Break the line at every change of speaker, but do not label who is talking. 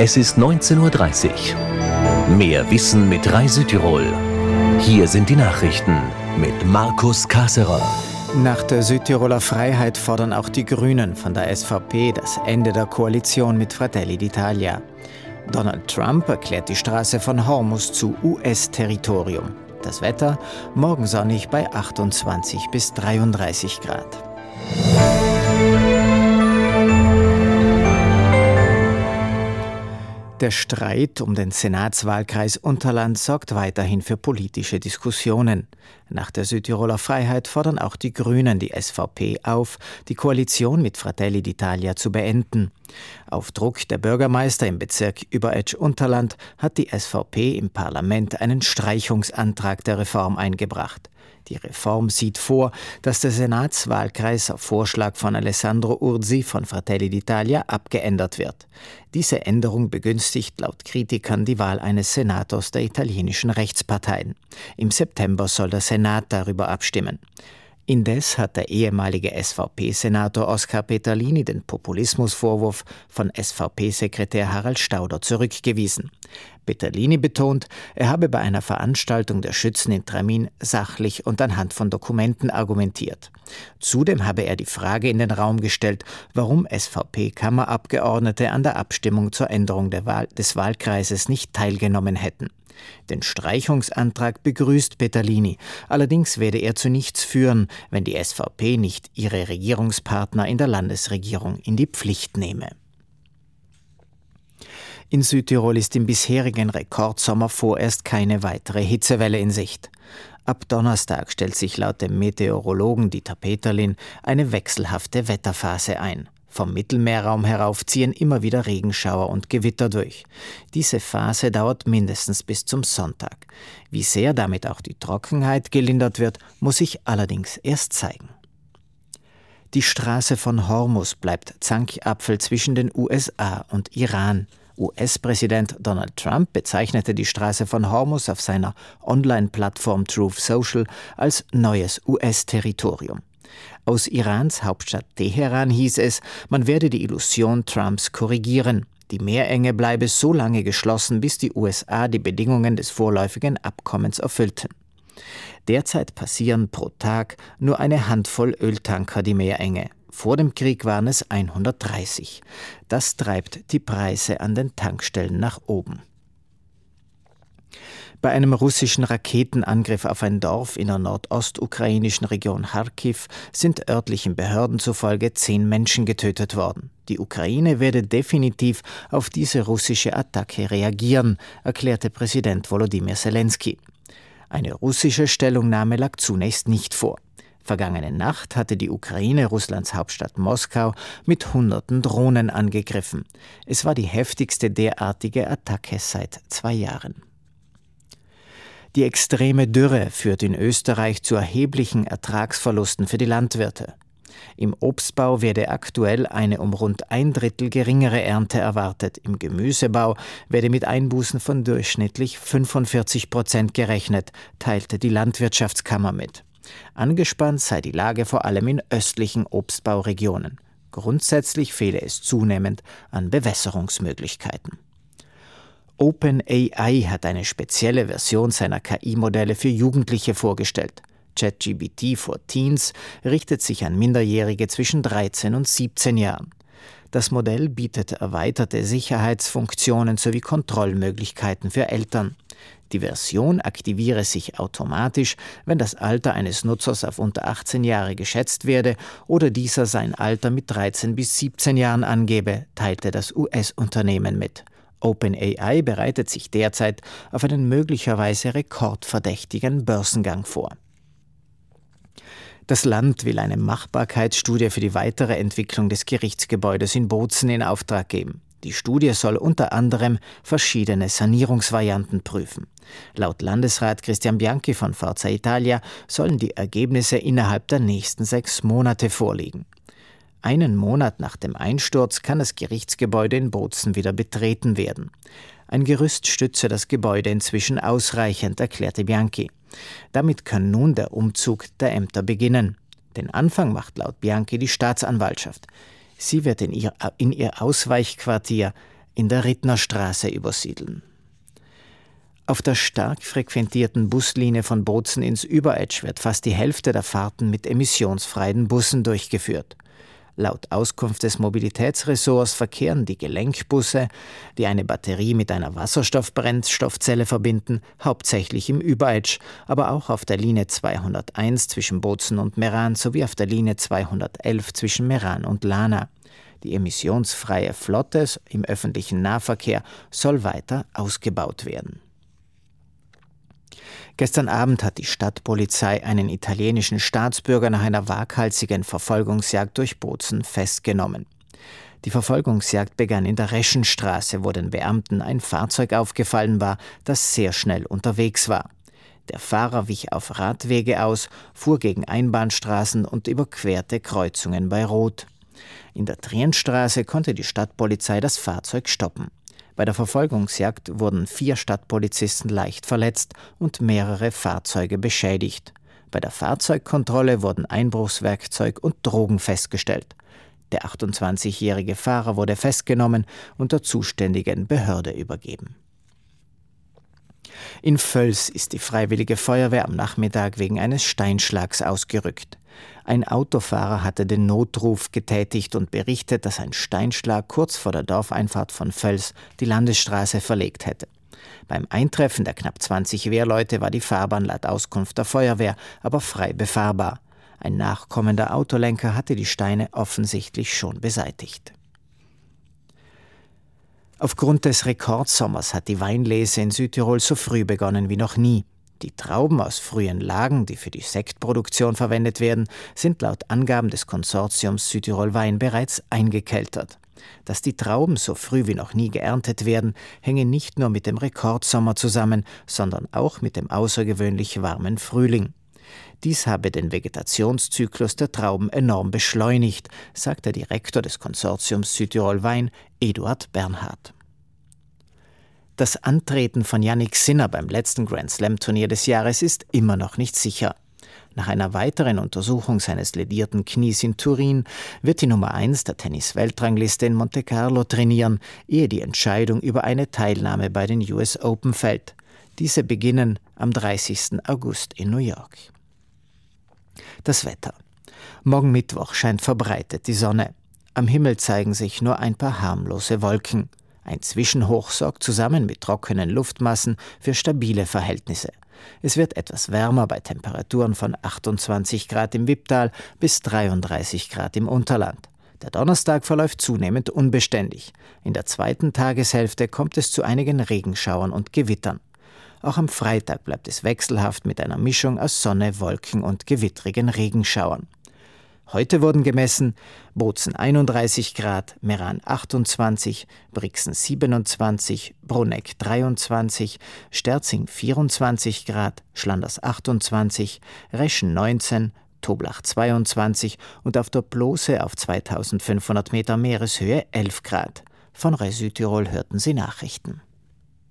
Es ist 19:30 Uhr. Mehr Wissen mit Rai Südtirol. Hier sind die Nachrichten mit Markus Kasserer.
Nach der Südtiroler Freiheit fordern auch die Grünen von der SVP das Ende der Koalition mit Fratelli d'Italia. Donald Trump erklärt die Straße von Hormuz zu US-Territorium. Das Wetter morgen sonnig bei 28 bis 33 Grad. Der Streit um den Senatswahlkreis Unterland sorgt weiterhin für politische Diskussionen. Nach der Südtiroler Freiheit fordern auch die Grünen die SVP auf, die Koalition mit Fratelli d'Italia zu beenden. Auf Druck der Bürgermeister im Bezirk Überetsch-Unterland hat die SVP im Parlament einen Streichungsantrag der Reform eingebracht. Die Reform sieht vor, dass der Senatswahlkreis auf Vorschlag von Alessandro Urzi von Fratelli d'Italia abgeändert wird. Diese Änderung begünstigt laut Kritikern die Wahl eines Senators der italienischen Rechtsparteien. Im September soll der Senat darüber abstimmen. Indes hat der ehemalige SVP-Senator Oskar Peterlini den Populismusvorwurf von SVP-Sekretär Harald Stauder zurückgewiesen. Peterlini betont, er habe bei einer Veranstaltung der Schützen in Tramin sachlich und anhand von Dokumenten argumentiert. Zudem habe er die Frage in den Raum gestellt, warum SVP-Kammerabgeordnete an der Abstimmung zur Änderung des Wahlkreises nicht teilgenommen hätten. Den Streichungsantrag begrüßt Peterlini. Allerdings werde er zu nichts führen, wenn die SVP nicht ihre Regierungspartner in der Landesregierung in die Pflicht nehme. In Südtirol ist im bisherigen Rekordsommer vorerst keine weitere Hitzewelle in Sicht. Ab Donnerstag stellt sich laut dem Meteorologen Dieter Peterlin eine wechselhafte Wetterphase ein. Vom Mittelmeerraum herauf ziehen immer wieder Regenschauer und Gewitter durch. Diese Phase dauert mindestens bis zum Sonntag. Wie sehr damit auch die Trockenheit gelindert wird, muss sich allerdings erst zeigen. Die Straße von Hormuz bleibt Zankapfel zwischen den USA und Iran. US-Präsident Donald Trump bezeichnete die Straße von Hormuz auf seiner Online-Plattform Truth Social als neues US-Territorium. Aus Irans Hauptstadt Teheran hieß es, man werde die Illusion Trumps korrigieren. Die Meerenge bleibe so lange geschlossen, bis die USA die Bedingungen des vorläufigen Abkommens erfüllten. Derzeit passieren pro Tag nur eine Handvoll Öltanker die Meerenge. Vor dem Krieg waren es 130. Das treibt die Preise an den Tankstellen nach oben. Bei einem russischen Raketenangriff auf ein Dorf in der nordostukrainischen Region Charkiw sind örtlichen Behörden zufolge 10 Menschen getötet worden. Die Ukraine werde definitiv auf diese russische Attacke reagieren, erklärte Präsident Volodymyr Zelensky. Eine russische Stellungnahme lag zunächst nicht vor. Vergangene Nacht hatte die Ukraine Russlands Hauptstadt Moskau mit Hunderten Drohnen angegriffen. Es war die heftigste derartige Attacke seit 2 Jahren. Die extreme Dürre führt in Österreich zu erheblichen Ertragsverlusten für die Landwirte. Im Obstbau werde aktuell eine um rund 1/3 geringere Ernte erwartet. Im Gemüsebau werde mit Einbußen von durchschnittlich 45% gerechnet, teilte die Landwirtschaftskammer mit. Angespannt sei die Lage vor allem in östlichen Obstbauregionen. Grundsätzlich fehle es zunehmend an Bewässerungsmöglichkeiten. OpenAI hat eine spezielle Version seiner KI-Modelle für Jugendliche vorgestellt. ChatGPT for Teens richtet sich an Minderjährige zwischen 13 und 17 Jahren. Das Modell bietet erweiterte Sicherheitsfunktionen sowie Kontrollmöglichkeiten für Eltern. Die Version aktiviere sich automatisch, wenn das Alter eines Nutzers auf unter 18 Jahre geschätzt werde oder dieser sein Alter mit 13 bis 17 Jahren angebe, teilte das US-Unternehmen mit. OpenAI bereitet sich derzeit auf einen möglicherweise rekordverdächtigen Börsengang vor. Das Land will eine Machbarkeitsstudie für die weitere Entwicklung des Gerichtsgebäudes in Bozen in Auftrag geben. Die Studie soll unter anderem verschiedene Sanierungsvarianten prüfen. Laut Landesrat Christian Bianchi von Forza Italia sollen die Ergebnisse innerhalb der nächsten 6 Monate vorliegen. Einen Monat nach dem Einsturz kann das Gerichtsgebäude in Bozen wieder betreten werden. Ein Gerüst stütze das Gebäude inzwischen ausreichend, erklärte Bianchi. Damit kann nun der Umzug der Ämter beginnen. Den Anfang macht laut Bianchi die Staatsanwaltschaft. Sie wird in ihr Ausweichquartier in der Rittnerstraße übersiedeln. Auf der stark frequentierten Buslinie von Bozen ins Überetsch wird fast die Hälfte der Fahrten mit emissionsfreien Bussen durchgeführt. Laut Auskunft des Mobilitätsressorts verkehren die Gelenkbusse, die eine Batterie mit einer Wasserstoffbrennstoffzelle verbinden, hauptsächlich im Überetsch, aber auch auf der Linie 201 zwischen Bozen und Meran sowie auf der Linie 211 zwischen Meran und Lana. Die emissionsfreie Flotte im öffentlichen Nahverkehr soll weiter ausgebaut werden. Gestern Abend hat die Stadtpolizei einen italienischen Staatsbürger nach einer waghalsigen Verfolgungsjagd durch Bozen festgenommen. Die Verfolgungsjagd begann in der Reschenstraße, wo den Beamten ein Fahrzeug aufgefallen war, das sehr schnell unterwegs war. Der Fahrer wich auf Radwege aus, fuhr gegen Einbahnstraßen und überquerte Kreuzungen bei Rot. In der Trientstraße konnte die Stadtpolizei das Fahrzeug stoppen. Bei der Verfolgungsjagd wurden 4 Stadtpolizisten leicht verletzt und mehrere Fahrzeuge beschädigt. Bei der Fahrzeugkontrolle wurden Einbruchswerkzeug und Drogen festgestellt. Der 28-jährige Fahrer wurde festgenommen und der zuständigen Behörde übergeben. In Völs ist die Freiwillige Feuerwehr am Nachmittag wegen eines Steinschlags ausgerückt. Ein Autofahrer hatte den Notruf getätigt und berichtet, dass ein Steinschlag kurz vor der Dorfeinfahrt von Völs die Landesstraße verlegt hätte. Beim Eintreffen der knapp 20 Wehrleute war die Fahrbahn laut Auskunft der Feuerwehr aber frei befahrbar. Ein nachkommender Autolenker hatte die Steine offensichtlich schon beseitigt. Aufgrund des Rekordsommers hat die Weinlese in Südtirol so früh begonnen wie noch nie. Die Trauben aus frühen Lagen, die für die Sektproduktion verwendet werden, sind laut Angaben des Konsortiums Südtirol Wein bereits eingekeltert. Dass die Trauben so früh wie noch nie geerntet werden, hänge nicht nur mit dem Rekordsommer zusammen, sondern auch mit dem außergewöhnlich warmen Frühling. Dies habe den Vegetationszyklus der Trauben enorm beschleunigt, sagt der Direktor des Konsortiums Südtirol Wein, Eduard Bernhard. Das Antreten von Jannik Sinner beim letzten Grand-Slam-Turnier des Jahres ist immer noch nicht sicher. Nach einer weiteren Untersuchung seines ledierten Knies in Turin wird die Nummer 1 der Tennis-Weltrangliste in Monte Carlo trainieren, ehe die Entscheidung über eine Teilnahme bei den US Open fällt. Diese beginnen am 30. August in New York. Das Wetter. Morgen Mittwoch scheint verbreitet die Sonne. Am Himmel zeigen sich nur ein paar harmlose Wolken. Ein Zwischenhoch sorgt zusammen mit trockenen Luftmassen für stabile Verhältnisse. Es wird etwas wärmer bei Temperaturen von 28 Grad im Wipptal bis 33 Grad im Unterland. Der Donnerstag verläuft zunehmend unbeständig. In der zweiten Tageshälfte kommt es zu einigen Regenschauern und Gewittern. Auch am Freitag bleibt es wechselhaft mit einer Mischung aus Sonne, Wolken und gewittrigen Regenschauern. Heute wurden gemessen Bozen 31 Grad, Meran 28, Brixen 27, Bruneck 23, Sterzing 24 Grad, Schlanders 28, Reschen 19, Toblach 22 und auf der Blose auf 2500 Meter Meereshöhe 11 Grad. Von RAI Südtirol hörten Sie Nachrichten.